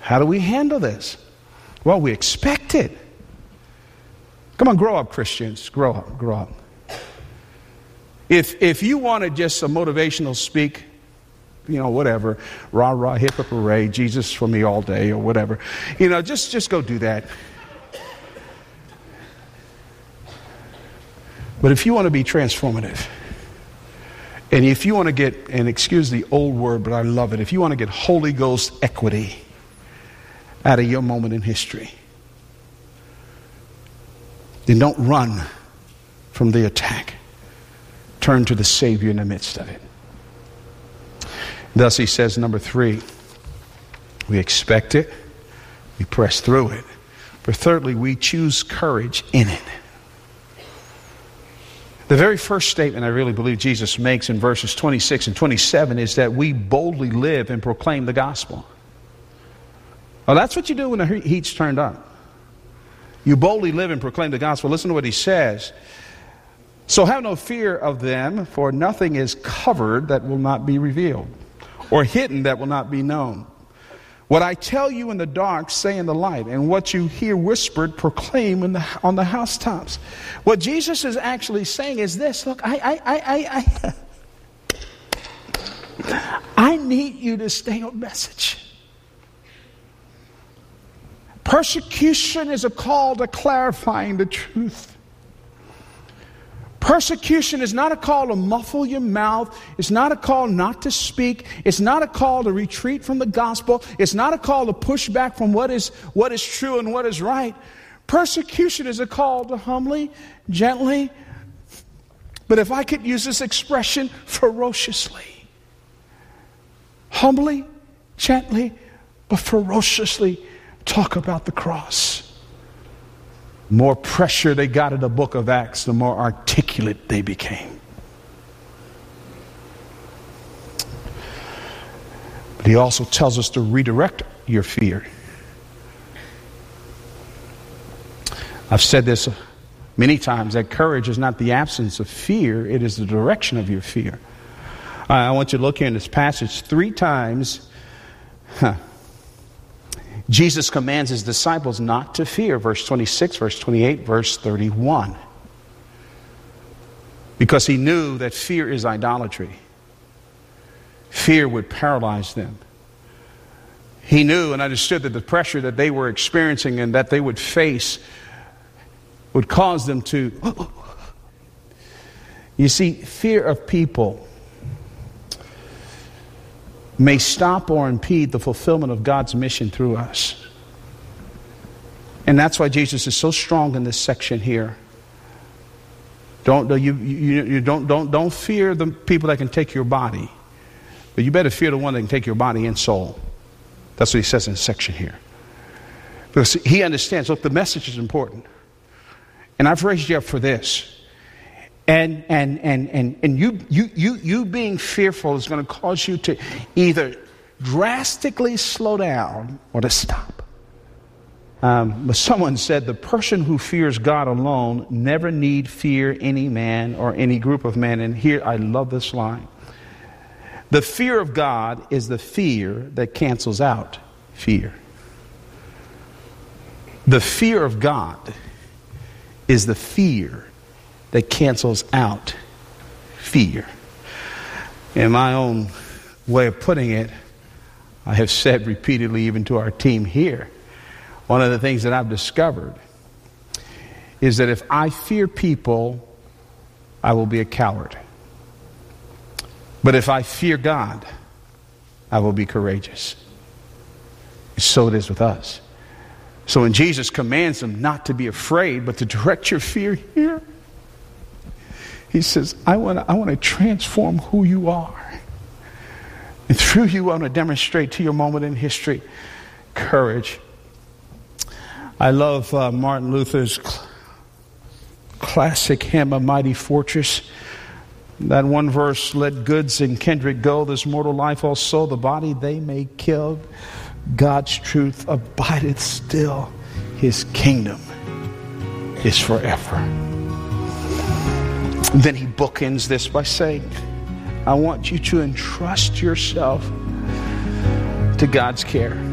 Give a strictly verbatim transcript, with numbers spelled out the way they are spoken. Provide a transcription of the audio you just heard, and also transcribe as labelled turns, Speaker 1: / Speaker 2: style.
Speaker 1: How do we handle this? Well, we expect it. Come on, grow up, Christians. Grow up, grow up. If if you wanted just a motivational speak, you know, whatever, rah, rah, hip, hip, hooray, Jesus for me all day or whatever, you know, just, just go do that. But if you want to be transformative, and if you want to get, and excuse the old word, but I love it, if you want to get Holy Ghost equity out of your moment in history, then don't run from the attack. Turn to the Savior in the midst of it. Thus, he says, number three, we expect it, we press through it. But thirdly, we choose courage in it. The very first statement I really believe Jesus makes in verses twenty-six and twenty-seven is that we boldly live and proclaim the gospel. Well, that's what you do when the heat's turned up. You boldly live and proclaim the gospel. Listen to what he says. So have no fear of them, for nothing is covered that will not be revealed, or hidden that will not be known. What I tell you in the dark, say in the light, and what you hear whispered, proclaim in the, on the housetops. What Jesus is actually saying is this: look, I, I, I, I, I, I need you to stay on message. Persecution is a call to clarifying the truth. Persecution is not a call to muffle your mouth. It's not a call not to speak. It's not a call to retreat from the gospel. It's not a call to push back from what is what is true and what is right. Persecution is a call to humbly, gently, but if I could use this expression, ferociously. Humbly, gently, but ferociously talk about the cross. The more pressure they got in the book of Acts, the more articulate they became. But he also tells us to redirect your fear. I've said this many times, that courage is not the absence of fear, it is the direction of your fear. I want you to look here in this passage three times. Huh. Jesus commands his disciples not to fear. Verse twenty-six, verse twenty-eight, verse thirty-one. Because he knew that fear is idolatry. Fear would paralyze them. He knew and understood that the pressure that they were experiencing and that they would face would cause them to... You see, fear of people may stop or impede the fulfillment of God's mission through us. And that's why Jesus is so strong in this section here. Don't you, you, you don't don't don't fear the people that can take your body, but you better fear the one that can take your body and soul. That's what he says in this section here. Because he understands, look, the message is important. And I've raised you up for this. And and and and and you you you you being fearful is going to cause you to either drastically slow down or to stop. Um, but someone said the person who fears God alone never need fear any man or any group of men. And here I love this line: the fear of God is the fear that cancels out fear. The fear of God is the fear that cancels out fear. In my own way of putting it, I have said repeatedly, even to our team here, one of the things that I've discovered is that if I fear people, I will be a coward. But if I fear God, I will be courageous. So it is with us. So when Jesus commands them not to be afraid, but to direct your fear here, he says, I want to I want to transform who you are. And through you, I want to demonstrate to your moment in history courage. I love uh, Martin Luther's cl- classic hymn, A Mighty Fortress. That one verse, let goods and kindred go, this mortal life also, the body they may kill. God's truth abideth still. His kingdom is forever. And then he bookends this by saying, I want you to entrust yourself to God's care.